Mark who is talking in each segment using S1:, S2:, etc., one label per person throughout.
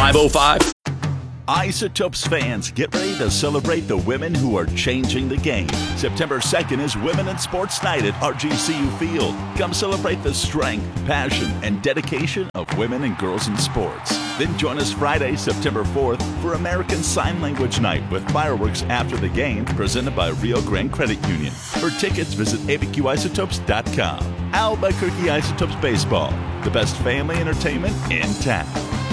S1: 505.
S2: Isotopes fans, get ready to celebrate the women who are changing the game. September 2nd is Women in Sports Night at RGCU Field. Come celebrate the strength, passion, and dedication of women and girls in sports. Then join us Friday, September 4th for American Sign Language Night with fireworks after the game presented by Rio Grande Credit Union. For tickets, visit abqisotopes.com. Albuquerque Isotopes Baseball, the best family entertainment in town.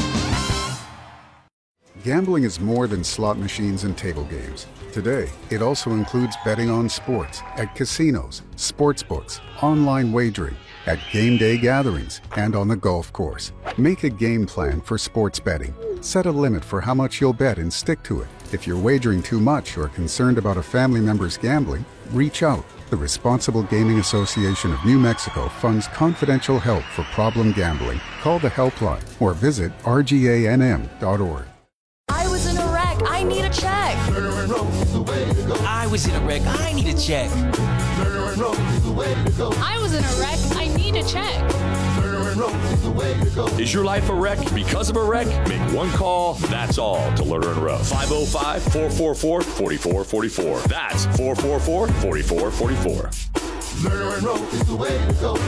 S3: Gambling is more than slot machines and table games. Today, it also includes betting on sports at casinos, sports books, online wagering, at game day gatherings, and on the golf course. Make a game plan for sports betting. Set a limit for how much you'll bet and stick to it. If you're wagering too much or concerned about a family member's gambling, reach out. The Responsible Gaming Association of New Mexico funds confidential help for problem gambling. Call the helpline or visit rganm.org.
S4: I was in a wreck. I need a check.
S5: I was in a wreck. I need a check.
S4: I was in a wreck. I need a check.
S1: Is your life a wreck because of a wreck? Make one call, that's all, to Lerner and Rowe. 505-444-4444. That's 444-4444.
S6: Lerner and Rowe is the way to go.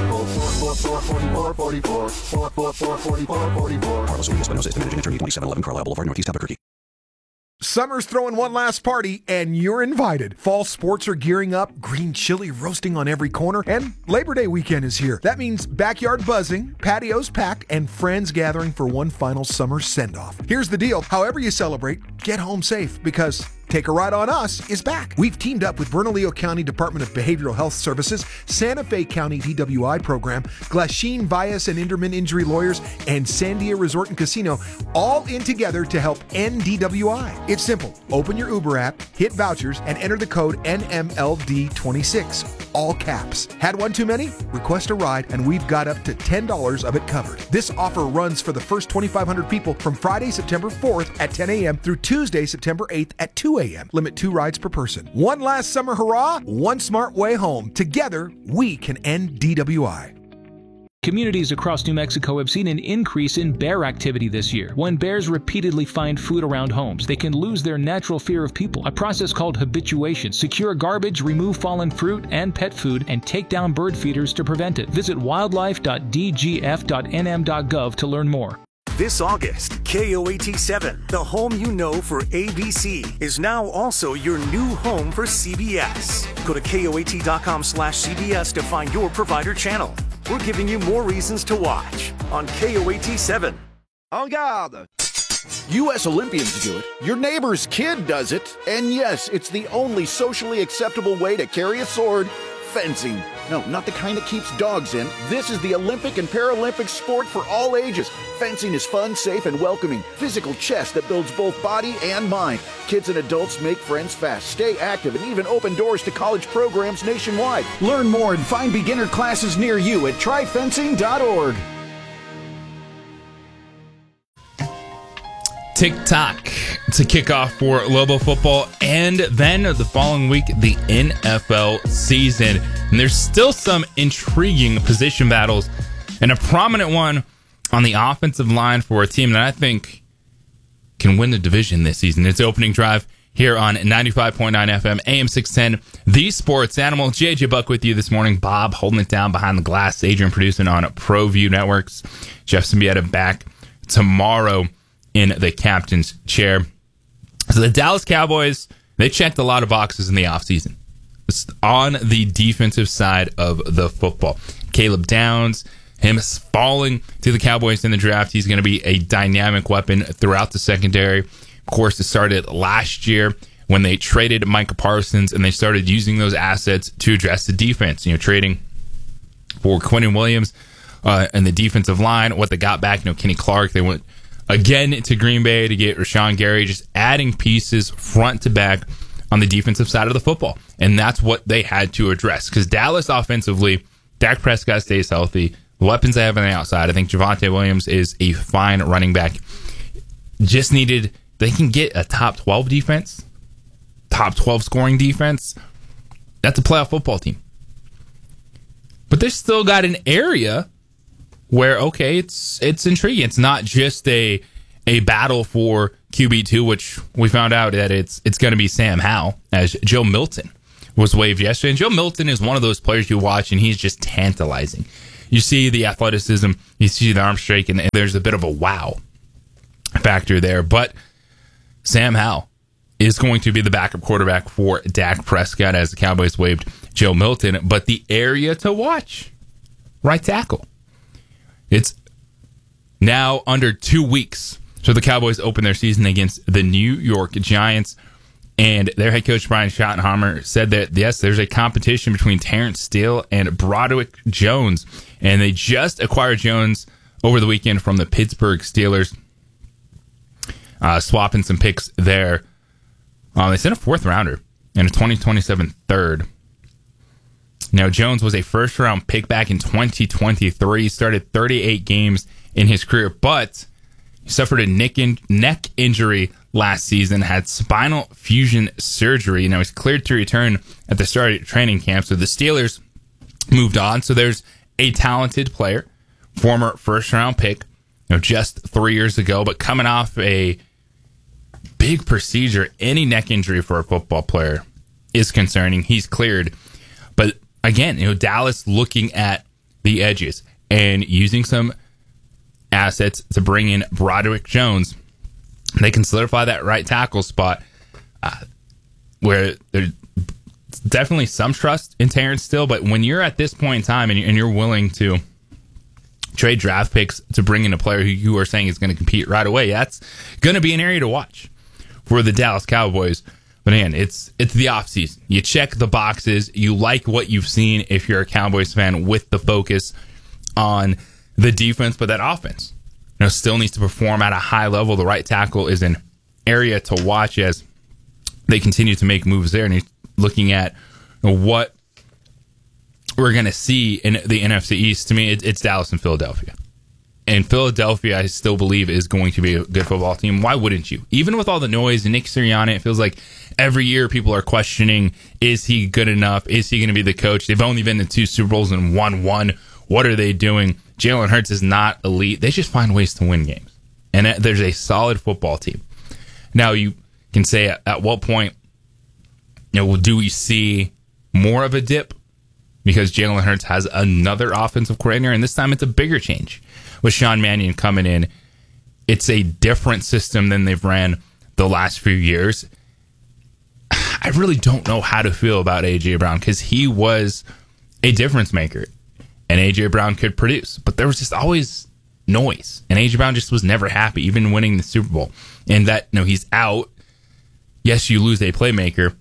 S6: 444-4444. 444-4444.
S7: Carlos Salinas Espinosa, managing attorney, 2711 Carlisle Boulevard, Northeast Albuquerque.
S8: Summer's throwing one last party, and you're invited. Fall sports are gearing up, green chili roasting on every corner, and Labor Day weekend is here. That means backyard buzzing, patios packed, and friends gathering for one final summer send-off. Here's the deal. However you celebrate, get home safe, because Take a Ride on Us is back. We've teamed up with Bernalillo County Department of Behavioral Health Services, Santa Fe County DWI program, Glasheen Bias and Inderman Injury Lawyers, and Sandia Resort and Casino, all in together to help end DWI. It's simple. Open your Uber app, hit vouchers, and enter the code NMLD26. All caps. Had one too many? Request a ride, and we've got up to $10 of it covered. This offer runs for the first 2,500 people from Friday, September 4th at 10 a.m. through Tuesday, September 8th at 2 a.m. Limit 2 rides per person. One last summer hurrah, one smart way home. Together, we can end DWI.
S9: Communities across New Mexico have seen an increase in bear activity this year. When bears repeatedly find food around homes, they can lose their natural fear of people, a process called habituation. Secure garbage, remove fallen fruit and pet food, and take down bird feeders to prevent it. Visit wildlife.dgf.nm.gov to learn more.
S10: This August, KOAT7, the home you know for ABC, is now also your new home for CBS. Go to KOAT.com/CBS to find your provider channel. We're giving you more reasons to watch on KOAT7.
S11: En garde! U.S. Olympians do it, your neighbor's kid does it, and yes, it's the only socially acceptable way to carry a sword: fencing. No, not the kind that keeps dogs in. This is the Olympic and Paralympic sport for all ages. Fencing is fun, safe, and welcoming. Physical chess that builds both body and mind. Kids and adults make friends fast, stay active, and even open doors to college programs nationwide. Learn more and find beginner classes near you at tryfencing.org.
S12: TikTok to kick off for Lobo football, and then the following week, the NFL season. And there's still some intriguing position battles, and a prominent one on the offensive line for a team that I think can win the division this season. It's the opening drive here on 95.9 FM, AM 610, The Sports Animal. JJ Buck with you this morning. Bob holding it down behind the glass. Adrian producing on ProView Networks. Jeff Symbieta back tomorrow in the captain's chair. So the Dallas Cowboys, they checked a lot of boxes in the offseason on the defensive side of the football. Caleb Downs, him falling to the Cowboys in the draft. He's going to be a dynamic weapon throughout the secondary. Of course, it started last year when they traded Micah Parsons and they started using those assets to address the defense. You know, trading for Quinnen Williams and the defensive line. What they got back, Kenny Clark. They went again to Green Bay to get Rashawn Gary, just adding pieces front to back on the defensive side of the football. And that's what they had to address. Because Dallas offensively, Dak Prescott stays healthy. The weapons they have on the outside, I think Javonte Williams is a fine running back. Just needed, they can get a top 12 defense, top 12 scoring defense. That's a playoff football team. But they've still got an area where, okay, it's intriguing. It's not just a a battle for QB2, which we found out that it's going to be Sam Howell, as Joe Milton was waived yesterday. And Joe Milton is one of those players you watch, and he's just tantalizing. You see the athleticism, you see the arm strength, and there's a bit of a wow factor there. But Sam Howell is going to be the backup quarterback for Dak Prescott as the Cowboys waived Joe Milton. But the area to watch, right tackle. It's now under 2 weeks. So the Cowboys open their season against the New York Giants. And their head coach, Brian Schottenheimer, said that, yes, there's a competition between Terrence Steele and Broderick Jones. And they just acquired Jones over the weekend from the Pittsburgh Steelers, swapping some picks there. They sent a 4th rounder and a 2027 third. Now, Jones was a first-round pick back in 2023, started 38 games in his career, but he suffered a neck injury last season, had spinal fusion surgery. Now, he's cleared to return at the start of training camp, so the Steelers moved on. So there's a talented player, former first-round pick, just 3 years ago, but coming off a big procedure. Any neck injury for a football player is concerning. He's cleared. But again, Dallas looking at the edges and using some assets to bring in Broderick Jones. They can solidify that right tackle spot where there's definitely some trust in Terrence Steele. But when you're at this point in time and you're willing to trade draft picks to bring in a player who you are saying is going to compete right away, that's going to be an area to watch for the Dallas Cowboys. But again, it's the offseason. You check the boxes. You like what you've seen if you're a Cowboys fan, with the focus on the defense, but that offense still needs to perform at a high level. The right tackle is an area to watch as they continue to make moves there. And you're looking at what we're going to see in the NFC East. To me, it's Dallas and Philadelphia. And Philadelphia, I still believe, is going to be a good football team. Why wouldn't you? Even with all the noise and Nick Sirianni, it feels like every year people are questioning, is he good enough? Is he going to be the coach? They've only been to 2 Super Bowls and won 1. What are they doing? Jalen Hurts is not elite. They just find ways to win games. And there's a solid football team. Now, you can say, at what point do we see more of a dip? Because Jalen Hurts has another offensive coordinator, and this time it's a bigger change. With Sean Mannion coming in, it's a different system than they've ran the last few years. I really don't know how to feel about A.J. Brown, because he was a difference maker, and A.J. Brown could produce. But there was just always noise, and A.J. Brown just was never happy, even winning the Super Bowl. And that, he's out. Yes, you lose a playmaker,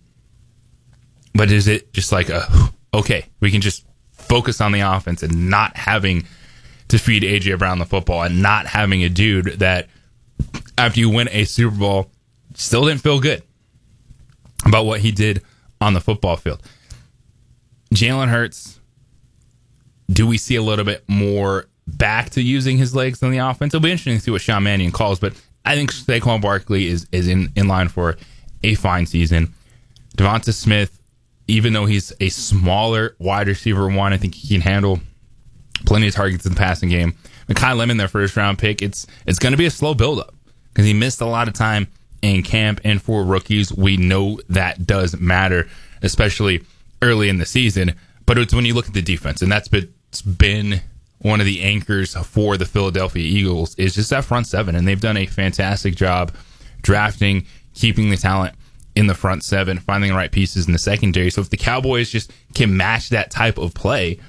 S12: but is it just like okay, we can just focus on the offense and not having to feed A.J. Brown the football, and not having a dude that, after you win a Super Bowl, still didn't feel good about what he did on the football field. Jalen Hurts, do we see a little bit more back to using his legs on the offense? It'll be interesting to see what Sean Mannion calls, but I think Saquon Barkley is in line for a fine season. Devonta Smith, even though he's a smaller wide receiver 1, I think he can handle plenty of targets in the passing game. Mekhi Lemon, their first round pick, it's going to be a slow build-up because he missed a lot of time in camp, and for rookies, we know that does matter, especially early in the season. But it's when you look at the defense, and that's been one of the anchors for the Philadelphia Eagles, is just that front seven, and they've done a fantastic job drafting, keeping the talent in the front seven, finding the right pieces in the secondary. So if the Cowboys just can match that type of play,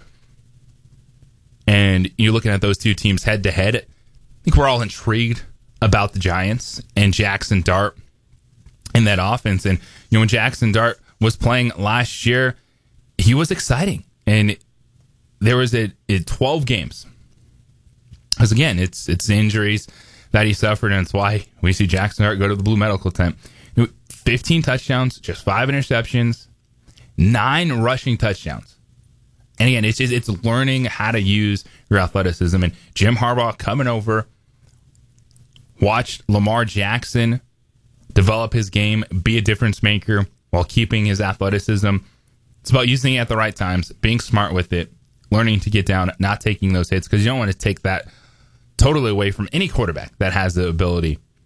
S12: and you're looking at those two teams head to head, I think we're all intrigued about the Giants and Jackson Dart in that offense. And when Jackson Dart was playing last year, he was exciting. And there was a 12 games. Because again, it's the injuries that he suffered, and it's why we see Jackson Dart go to the Blue Medical tent. 15 touchdowns, just 5 interceptions, 9 rushing touchdowns. And again, it's learning how to use your athleticism. And Jim Harbaugh coming over, watched Lamar Jackson develop his game, be a difference maker while keeping his athleticism. It's about using it at the right times, being smart with it, learning to get down, not taking those hits, because you don't want to take that totally away from any quarterback that has the ability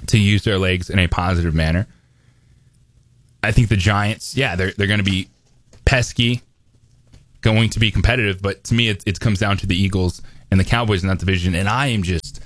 S12: to use their legs in a positive manner. I think the Giants, they're going to be pesky, going to be competitive, but to me, it comes down to the Eagles and the Cowboys in that division, and I am just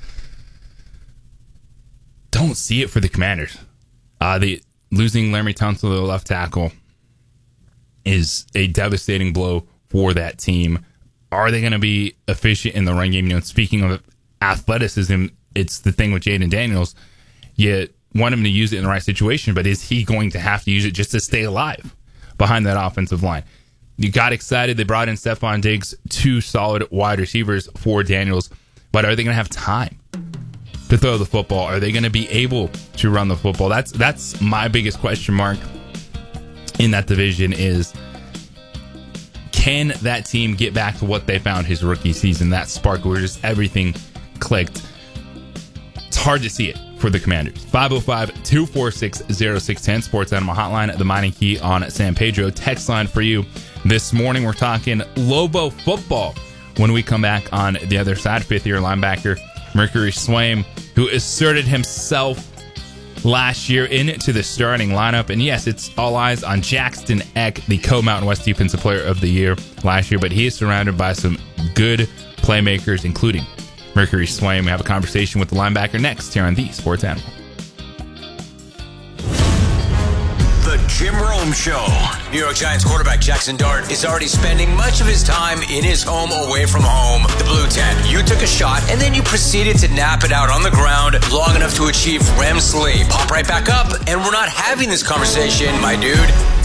S12: don't see it for the Commanders. Losing Laremy Tunsil, the left tackle, is a devastating blow for that team. Are they going to be efficient in the run game? Speaking of athleticism, it's the thing with Jaden Daniels. You want him to use it in the right situation, but is he going to have to use it just to stay alive behind that offensive line? You got excited. They brought in Stephon Diggs, 2 solid wide receivers for Daniels, but are they going to have time to throw the football? Are they going to be able to run the football? That's my biggest question mark in that division is, can that team get back to what they found his rookie season, that spark where just everything clicked? It's hard to see it for the Commanders. 505-246-0610, Sports Animal Hotline, the Mining Key on San Pedro. Text line for you this morning. We're talking Lobo football when we come back on the other side. 5th-year linebacker Mercury Swaim, who asserted himself last year into the starting lineup. And yes, it's all eyes on Jackson Eck, the Co-Mountain West Defensive Player of the Year last year, but he is surrounded by some good playmakers, including Mercury Swaim. We have a conversation with the linebacker next here on the Sports Animal.
S5: The Jim Rome Show. New York Giants quarterback Jackson Dart is already spending much of his time in his home away from home. The Blue Tent. You took a shot and then you proceeded to nap it out on the ground long enough to achieve REM sleep. Pop right back up, and we're not having this conversation, my dude.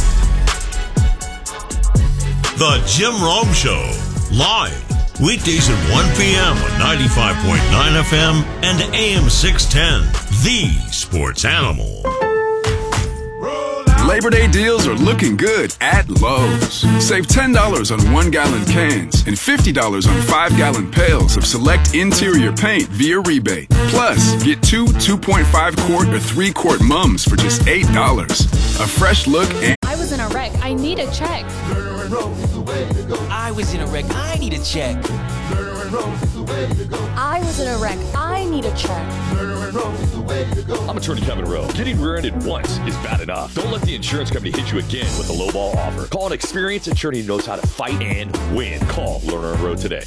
S13: The Jim Rome Show. Live. Weekdays at 1 p.m. on 95.9 FM and AM 610. The Sports Animal.
S14: Labor Day deals are looking good at Lowe's. Save $10 on 1-gallon cans and $50 on 5-gallon pails of select interior paint via rebate. Plus, get 2 2.5-quart or 3-quart mums for just $8. A fresh look and...
S4: I was in a wreck. I need a check.
S5: I was in a wreck. I need a check.
S4: I was in a wreck. I need a check.
S1: I'm attorney Kevin Rowe. Getting rear-ended once is bad enough. Don't let the insurance company hit you again with a lowball offer. Call an experienced attorney who knows how to fight and win. Call Lerner and Rowe today.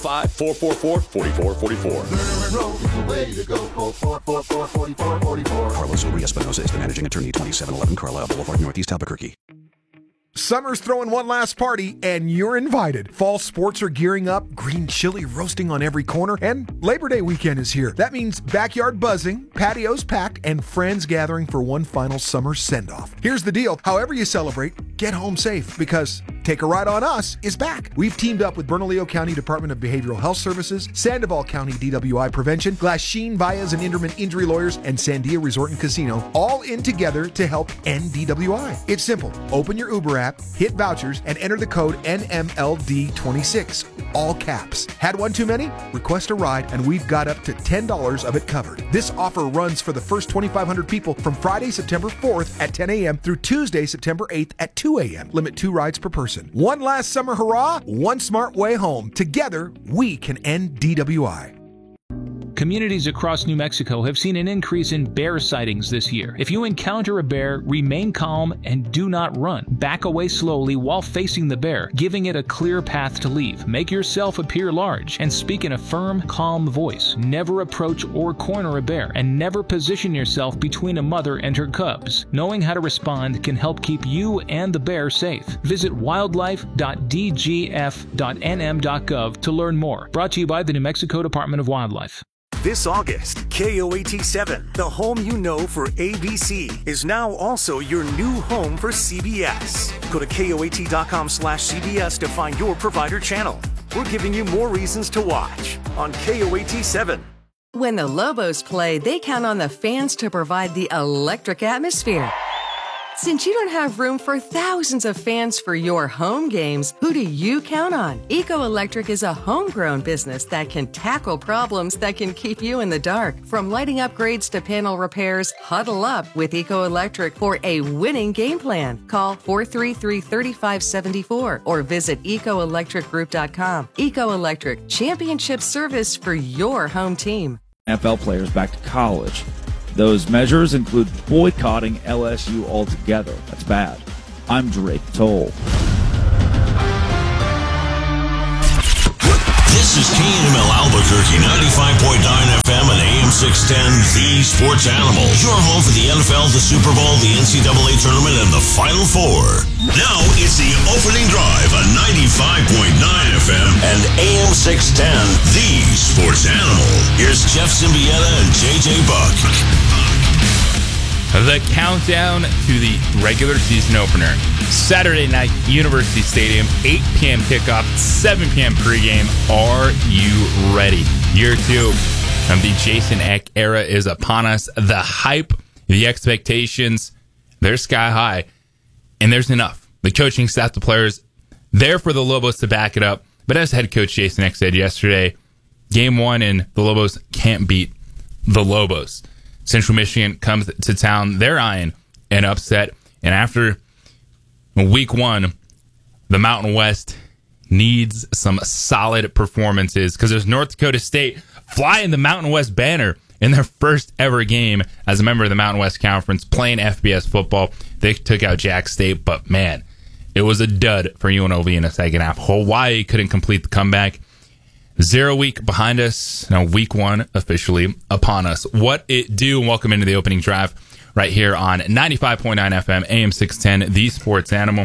S1: 505-444-4444.
S7: Carlos Uri Espinosa is the managing attorney, 2711 Carlisle Boulevard, Northeast Albuquerque.
S8: Summer's throwing one last party, and you're invited. Fall sports are gearing up, green chili roasting on every corner, and Labor Day weekend is here. That means backyard buzzing, patios packed, and friends gathering for one final summer send-off. Here's the deal. However you celebrate, get home safe, because Take a Ride on Us is back. We've teamed up with Bernalillo County Department of Behavioral Health Services, Sandoval County DWI Prevention, Glasheen, Valles, and Inderman Injury Lawyers, and Sandia Resort and Casino, all in together to help end DWI. It's simple. Open your Uber app, hit vouchers, and enter the code NMLD26, all caps. Had one too many? Request a ride, and we've got up to $10 of it covered. This offer runs for the first 2,500 people from Friday, September 4th at 10 a.m. through Tuesday, September 8th at 2 a.m. Limit 2 rides per person. One last summer hurrah, one smart way home. Together, we can end DWI.
S9: Communities across New Mexico have seen an increase in bear sightings this year. If you encounter a bear, remain calm and do not run. Back away slowly while facing the bear, giving it a clear path to leave. Make yourself appear large and speak in a firm, calm voice. Never approach or corner a bear, and never position yourself between a mother and her cubs. Knowing how to respond can help keep you and the bear safe. Visit wildlife.dgf.nm.gov to learn more. Brought to you by the New Mexico Department of Wildlife.
S10: This August, KOAT7, the home you know for ABC, is now also your new home for CBS. Go to KOAT.com/CBS to find your provider channel. We're giving you more reasons to watch on KOAT7.
S15: When the Lobos play, they count on the fans to provide the electric atmosphere. Since you don't have room for thousands of fans for your home games, who do you count on? Eco Electric is a homegrown business that can tackle problems that can keep you in the dark. From lighting upgrades to panel repairs, huddle up with Eco Electric for a winning game plan. Call 433-3574 or visit ecoelectricgroup.com. Eco Electric, championship service for your home team.
S16: NFL players back to college. Those measures include boycotting LSU altogether. That's bad. I'm Drake Toll.
S13: This is KNML Albuquerque, 95.9 FM and AM 610, the Sports Animal. Your home for the NFL, the Super Bowl, the NCAA Tournament, and the Final Four. Now it's the opening drive on 95.9 FM and AM 610, the Sports Animal. Here's Jeff Symbieta and JJ Buck.
S12: The countdown to the regular season opener. Saturday night, University Stadium, 8 p.m. kickoff, 7 p.m. pregame. Are you ready? Year 2 of the Jason Eck era is upon us. The hype, the expectations, they're sky high. And there's enough. The coaching staff, the players, there for the Lobos to back it up. But as head coach Jason Eck said yesterday, game 1 and the Lobos can't beat the Lobos. Central Michigan comes to town. They're eyeing an upset. And after week 1, the Mountain West needs some solid performances because there's North Dakota State flying the Mountain West banner in their first ever game as a member of the Mountain West Conference playing FBS football. They took out Jax State, but man, it was a dud for UNLV in the second half. Hawaii couldn't complete the comeback. 0 week behind us. Now week 1 officially upon us. What it do, and welcome into the opening drive right here on 95.9 FM, AM 610, the Sports Animal.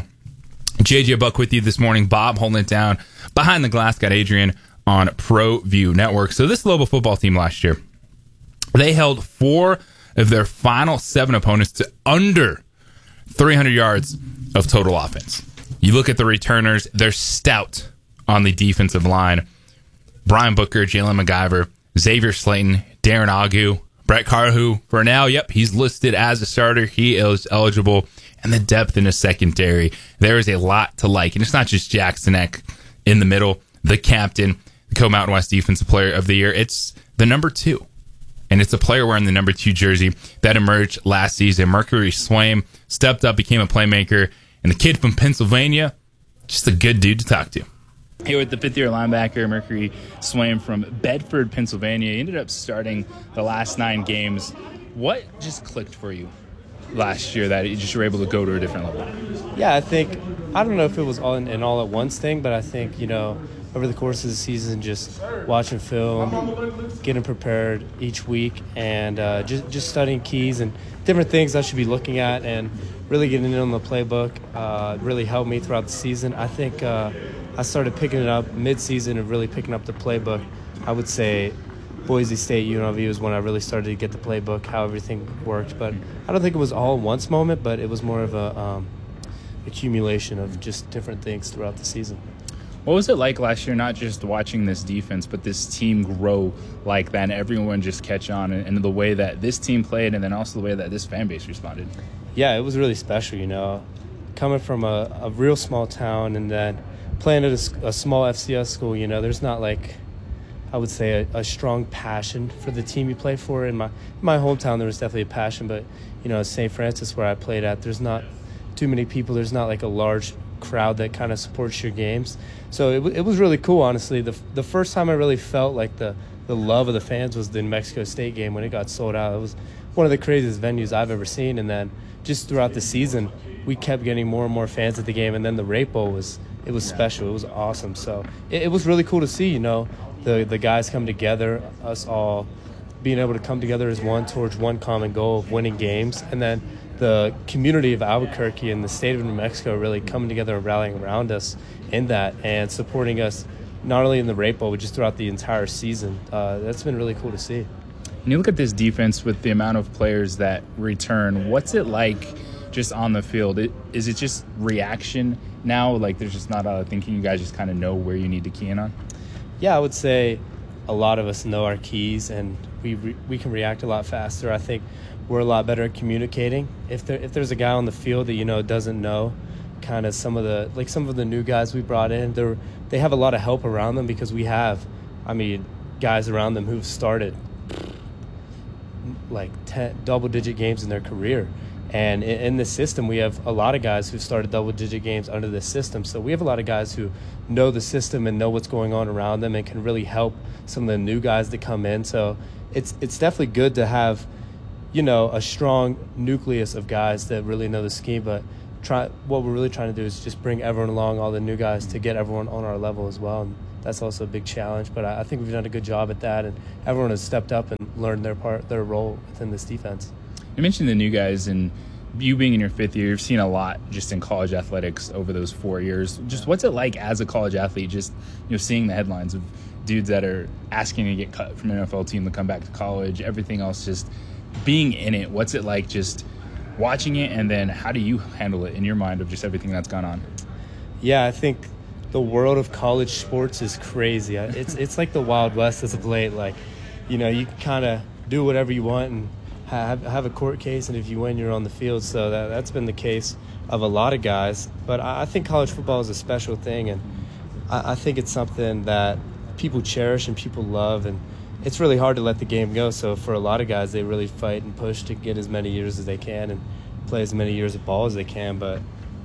S12: JJ Buck with you this morning. Bob holding it down behind the glass. Got Adrian on ProView Network. So this Lobo football team last year, they held 4 of their final 7 opponents to under 300 yards of total offense. You look at the returners, they're stout on the defensive line. Brian Booker, Jalen McGiver, Xavier Slayton, Darren Agu, Brett Carr, who for now, he's listed as a starter. He is eligible. And the depth in the secondary, there is a lot to like. And it's not just Jackson Eck in the middle, the captain, the Co-Mountain West Defensive Player of the Year. It's the number 2. And it's a player wearing the number 2 jersey that emerged last season. Mercury Swaim stepped up, became a playmaker. And the kid from Pennsylvania, just a good dude to talk to.
S17: Here with the 5th-year linebacker, Mercury Swaim from Bedford, Pennsylvania. He ended up starting the last 9 games. What just clicked for you last year that you just were able to go to a different level?
S18: Yeah, I don't know if it was an all-at-once thing, but I think, over the course of the season, just watching film, getting prepared each week, and just studying keys and different things I should be looking at and really getting in on the playbook really helped me throughout the season. I think I started picking it up mid-season and really picking up the playbook. I would say Boise State, UNLV was when I really started to get the playbook, how everything worked. But I don't think it was all once moment, but it was more of a accumulation of just different things throughout the season.
S17: What was it like last year, not just watching this defense, but this team grow like that and everyone just catch on and the way that this team played and then also the way that this fan base responded?
S18: Yeah, it was really special, Coming from a real small town and then playing at a small FCS school, there's not I would say a strong passion for the team you play for. In my hometown, there was definitely a passion, but, St. Francis, where I played at, there's not too many people. There's not a large crowd that kind of supports your games. So it was really cool, honestly. The first time I really felt like the love of the fans was the New Mexico State game when it got sold out. It was one of the craziest venues I've ever seen. And then just throughout the season, we kept getting more and more fans at the game. And then the Rape Bowl was special. It was awesome. So it was really cool to see, the guys come together, us all being able to come together as one towards one common goal of winning games. And then the community of Albuquerque and the state of New Mexico really coming together and rallying around us in that and supporting us not only in the Rape Bowl, but just throughout the entire season. That's been really cool to see.
S17: And you look at this defense with the amount of players that return, what's it like just on the field? Is it just reaction now? There's just not a lot of thinking? You guys just kind of know where you need to key in on?
S18: Yeah, I would say a lot of us know our keys and we can react a lot faster. I think we're a lot better at communicating. If there's a guy on the field that doesn't know kind of some of the new guys we brought in, they have a lot of help around them because we have guys around them who've started 10 double-digit games in their career. And in this system, we have a lot of guys who started double-digit games under this system. So we have a lot of guys who know the system and know what's going on around them and can really help some of the new guys that come in. So it's definitely good to have, a strong nucleus of guys that really know the scheme, but what we're really trying to do is just bring everyone along, all the new guys, to get everyone on our level as well. And that's also a big challenge, but I think we've done a good job at that, and everyone has stepped up and learned their role within this defense.
S17: You mentioned the new guys, and you being in your 5th year, you've seen a lot just in college athletics over those 4 years. Just what's it like as a college athlete, just seeing the headlines of dudes that are asking to get cut from an NFL team to come back to college, everything else, just being in it? What's it like just watching it, and then how do you handle it in your mind of just everything that's gone on?
S18: Yeah, I think the world of college sports is crazy. It's like the Wild West as of late. Like, you can kind of do whatever you want and have a court case, and if you win, you're on the field. So that's been the case of a lot of guys. But I think college football is a special thing, and I think it's something that people cherish and people love, and it's really hard to let the game go. So for a lot of guys, they really fight and push to get as many years as they can and play as many years of ball as they can. But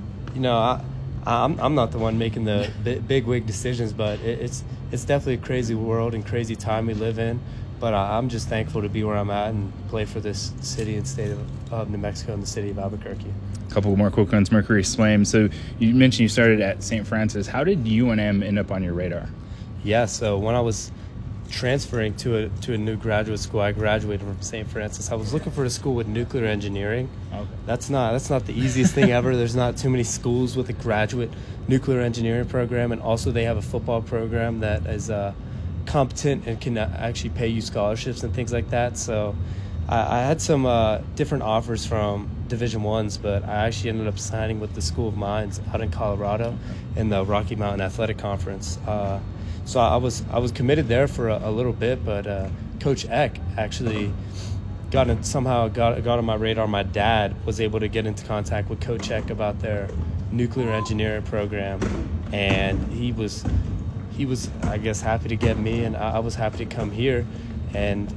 S18: I'm not the one making the big wig decisions, but it's definitely a crazy world and crazy time we live in. But I'm just thankful to be where I'm at and play for this city and state of New Mexico and the city of Albuquerque.
S17: A couple more quick ones. Mercury Swaim. So you mentioned you started at St. Francis. How did UNM end up on your radar?
S18: Yeah, so when I was transferring to a new graduate school, I graduated from St. Francis. I was looking for a school with nuclear engineering. Okay. That's not the easiest thing ever. There's not too many schools with a graduate nuclear engineering program, and also they have a football program that is competent and can actually pay you scholarships and things like that. So I had some different offers from Division I's, but I actually ended up signing with the School of Mines out in Colorado in the Rocky Mountain Athletic Conference. So I was committed there for a little bit, but Coach Eck actually got on my radar. My dad was able to get into contact with Coach Eck about their nuclear engineering program, and he was I guess happy to get me, and I was happy to come here. And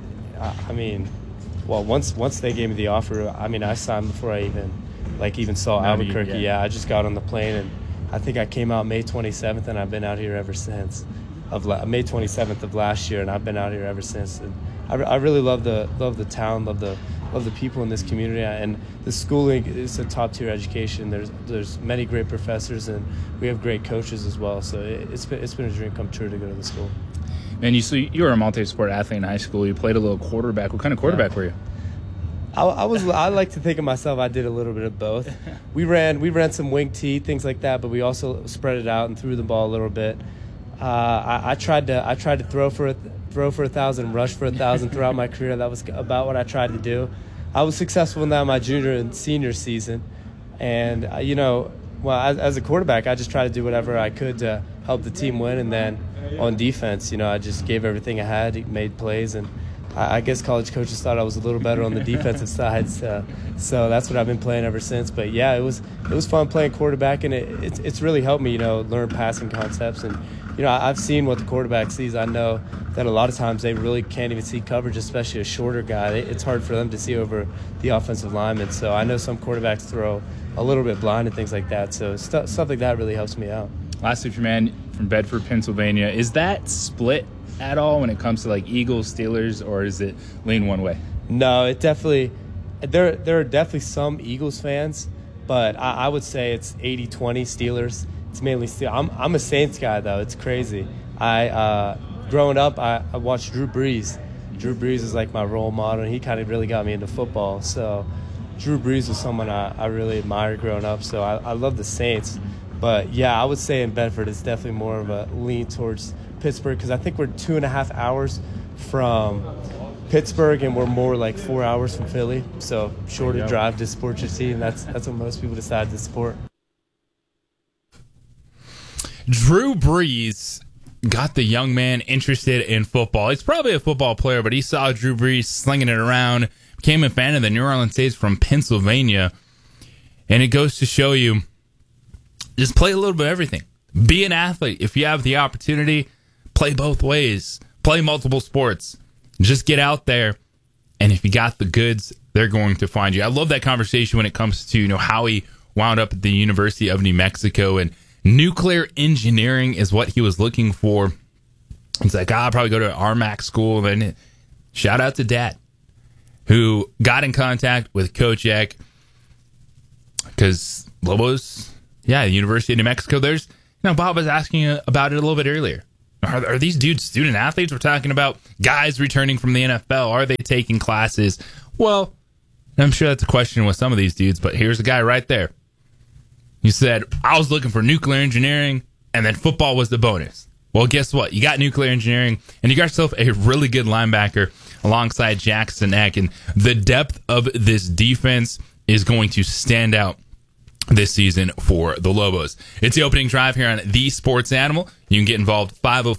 S18: once they gave me the offer, I signed before I even saw Albuquerque. Yeah, I just got on the plane, and I think I came out May 27th, and I've been out here ever since. May 27th of last year, and I've been out here ever since. And I really love the town, love the people in this community, and the schooling is a top tier education. There's many great professors, and we have great coaches as well. So it's been a dream come true to go to the school.
S17: And you were a multi-sport athlete in high school. You played a little quarterback. What kind of quarterback were you?
S18: I like to think of myself, I did a little bit of both. We ran some wing tee, things like that, but we also spread it out and threw the ball a little bit. I tried to throw for 1,000, rush for 1,000 throughout my career. That was about what I tried to do. I was successful in that my junior and senior season, and as a quarterback, I just tried to do whatever I could to help the team win. And then on defense, I just gave everything I had, made plays, and I guess college coaches thought I was a little better on the defensive side, so that's what I've been playing ever since. But yeah, it was fun playing quarterback, and it's really helped me, learn passing concepts. And I've seen what the quarterback sees. I know that a lot of times they really can't even see coverage, especially a shorter guy. It's hard for them to see over the offensive lineman. So I know some quarterbacks throw a little bit blind and things like that. So stuff like that really helps me out.
S17: Lastly, for man from Bedford, Pennsylvania, is that split at all when it comes to like Eagles, Steelers, or is it lean one way?
S18: No, it definitely there are definitely some Eagles fans, but I would say it's 80-20 Steelers. It's mainly Steelers. I'm a Saints guy though. It's crazy. Growing up, I watched Drew Brees. Drew Brees is like my role model, and he kind of really got me into football. So Drew Brees was someone I really admired growing up. So I love the Saints. But yeah, I would say in Bedford it's definitely more of a lean towards Pittsburgh, because I think we're 2.5 hours from Pittsburgh, and we're more like 4 hours from Philly. So shorter drive to support your team. That's what most people decide to support.
S12: Drew Brees got the young man interested in football. He's probably a football player, but he saw Drew Brees slinging it around, became a fan of the New Orleans Saints from Pennsylvania. And it goes to show you, just play a little bit of everything. Be an athlete. If you have the opportunity, play both ways. Play multiple sports. Just get out there, and if you got the goods, they're going to find you. I love that conversation when it comes to how he wound up at the University of New Mexico, and nuclear engineering is what he was looking for. It's like, I'll probably go to RMAC school. Then shout out to Dad. who got in contact with Coach Eck because Lobos, the University of New Mexico, Bob was asking about it a little bit earlier. Are these dudes student athletes? We're talking about guys returning from the NFL. Are they taking classes? Well, I'm sure that's a question with some of these dudes, but here's a guy right there. He said, I was looking for nuclear engineering, and then football was the bonus. Well, guess what? You got nuclear engineering, and you got yourself a really good linebacker alongside Jackson Eck, and the depth of this defense is going to stand out this season for the Lobos. It's the opening drive here on The Sports Animal. You can get involved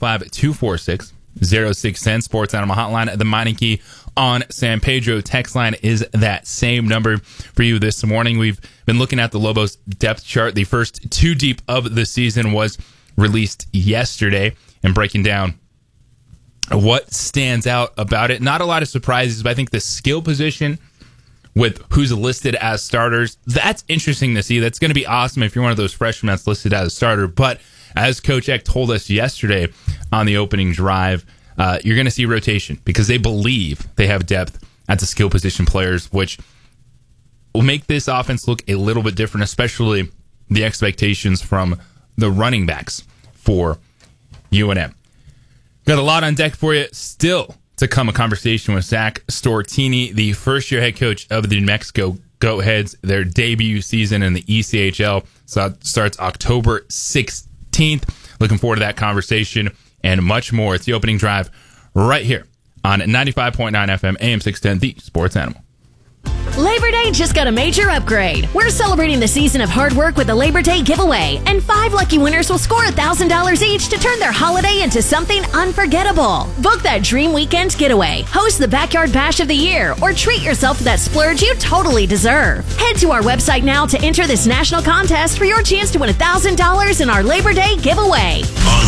S12: 505-246-0610. Sports Animal Hotline at the Meineke on San Pedro. Text line is that same number for you this morning. We've been looking at the Lobos depth chart. The first 2 deep of the season was released yesterday, and breaking down what stands out about it. Not a lot of surprises, but I think the skill position with who's listed as starters, that's interesting to see. That's going to be awesome if you're one of those freshmen that's listed as a starter. But as Coach Eck told us yesterday on the opening drive, you're going to see rotation because they believe they have depth at the skill position players, which will make this offense look a little bit different, especially the expectations from the running backs for UNM. Got a lot on deck for you still to come, a conversation with Zach Stortini, the first-year head coach of the New Mexico Goatheads. Their debut season in the ECHL starts October 16th. Looking forward to that conversation and much more. It's the opening drive right here on 95.9 FM, AM 610, The Sports Animal.
S19: Labor Day just got a major upgrade. We're celebrating the season of hard work with a Labor Day giveaway, and 5 lucky winners will score $1,000 each to turn their holiday into something unforgettable. Book that dream weekend getaway, host the Backyard Bash of the Year, or treat yourself to that splurge you totally deserve. Head to our website now to enter this national contest for your chance to win $1,000 in our Labor Day giveaway.
S13: On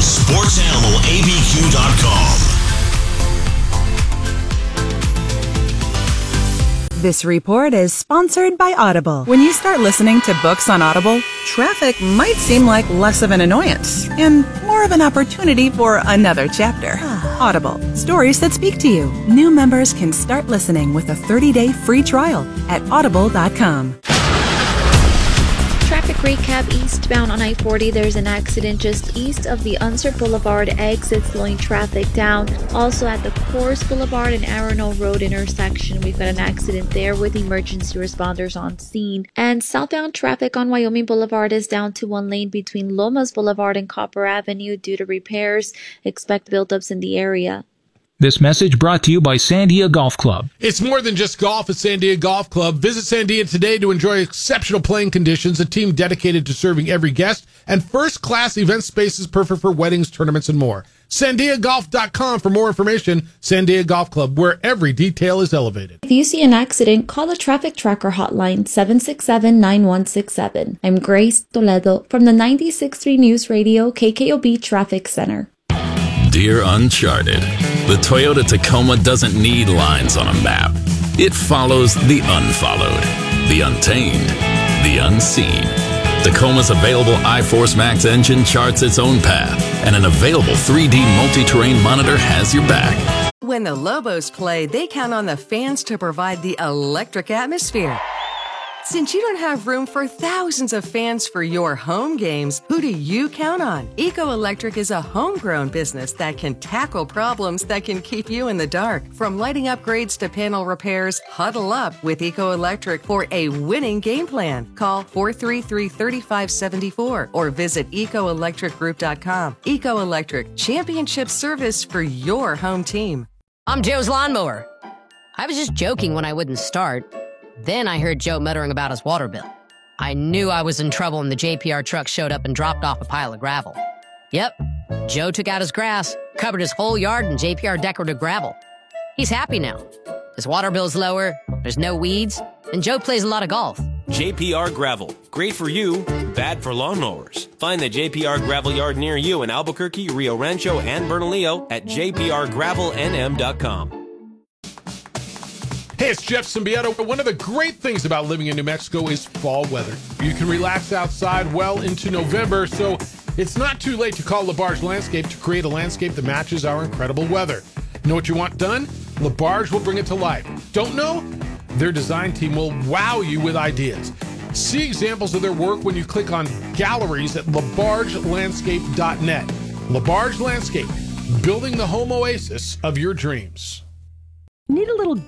S13: SportsAnimalABQ.com.
S20: This report is sponsored by Audible. When you start listening to books on Audible, traffic might seem like less of an annoyance and more of an opportunity for another chapter. Audible, stories that speak to you. New members can start listening with a 30-day free trial at audible.com.
S21: Traffic recap eastbound on I-40. There's an accident just east of the Unser Boulevard exit, slowing traffic down. Also at the Coors Boulevard and Arano Road intersection, we've got an accident there with emergency responders on scene. And southbound traffic on Wyoming Boulevard is down to 1 lane between Lomas Boulevard and Copper Avenue due to repairs. Expect buildups in the area.
S9: This message brought to you by Sandia Golf Club.
S22: It's more than just golf at Sandia Golf Club. Visit Sandia today to enjoy exceptional playing conditions, a team dedicated to serving every guest, and first-class event spaces perfect for weddings, tournaments, and more. SandiaGolf.com for more information. Sandia Golf Club, where every detail is elevated.
S21: If you see an accident, call the Traffic Tracker hotline 767-9167. I'm Grace Toledo from the 96.3 News Radio KKOB Traffic Center.
S23: Dear Uncharted, the Toyota Tacoma doesn't need lines on a map. It follows the unfollowed, the untamed, the unseen. Tacoma's available iForce Max engine charts its own path, and an available 3D multi-terrain monitor has your back.
S15: When the Lobos play, they count on the fans to provide the electric atmosphere. Since you don't have room for thousands of fans for your home games, who do you count on? Eco Electric is a homegrown business that can tackle problems that can keep you in the dark. From lighting upgrades to panel repairs, huddle up with Eco Electric for a winning game plan. Call 433-3574 or visit ecoelectricgroup.com. Eco Electric, championship service for your home team.
S24: I'm Joe's lawnmower. I was just joking when I wouldn't start. Then I heard Joe muttering about his water bill. I knew I was in trouble when the JPR truck showed up and dropped off a pile of gravel. Yep, Joe took out his grass, covered his whole yard in JPR decorative gravel. He's happy now. His water bill's lower, there's no weeds, and Joe plays a lot of golf.
S25: JPR Gravel. Great for you, bad for lawnmowers. Find the JPR Gravel yard near you in Albuquerque, Rio Rancho, and Bernalillo at jprgravelnm.com.
S22: Hey, it's Jeff Symbieta. One of the great things about living in New Mexico is fall weather. You can relax outside well into November, so it's not too late to call LaBarge Landscape to create a landscape that matches our incredible weather. Know what you want done? LaBarge will bring it to life. Don't know? Their design team will wow you with ideas. See examples of their work when you click on galleries at labargelandscape.net. LaBarge Landscape, building the home oasis of your dreams.
S2: Need a little